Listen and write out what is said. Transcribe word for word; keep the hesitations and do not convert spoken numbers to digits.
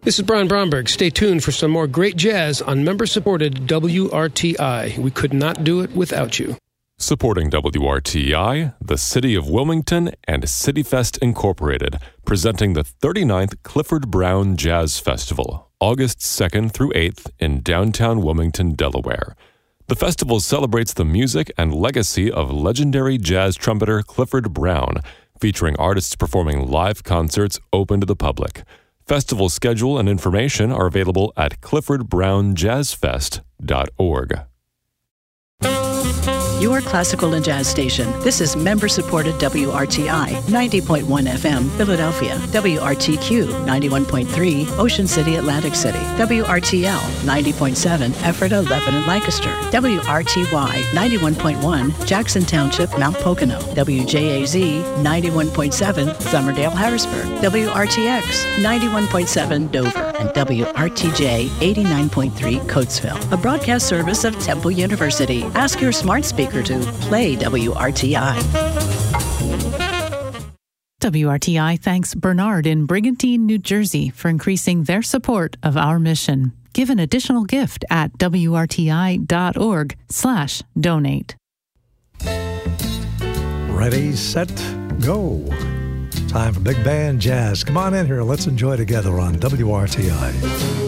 This is Brian Bromberg. Stay tuned for some more great jazz on member-supported W R T I. We could not do it without you. Supporting W R T I, the City of Wilmington, and CityFest Incorporated, presenting the thirty-ninth Clifford Brown Jazz Festival, August second through eighth in downtown Wilmington, Delaware. The festival celebrates the music and legacy of legendary jazz trumpeter Clifford Brown, featuring artists performing live concerts open to the public. Festival schedule and information are available at clifford brown jazz fest dot org. Your classical and jazz station. This is member-supported W R T I, ninety point one F M, Philadelphia. W R T Q, ninety-one point three, Ocean City, Atlantic City. W R T L, ninety point seven, Ephrata, Lebanon, Lancaster. W R T Y, ninety-one point one, Jackson Township, Mount Pocono. W J A Z, ninety-one point seven, Somerdale, Harrisburg. W R T X, ninety-one point seven, Dover. And W R T J, eighty-nine point three, Coatesville. A broadcast service of Temple University. Ask your smart speaker to play W R T I. W R T I thanks Bernard in Brigantine, New Jersey for increasing their support of our mission. Give an additional gift at W R T I dot org slash donate. Ready, set, go. Time for Big Band Jazz. Come on in here. Let's enjoy together on W R T I.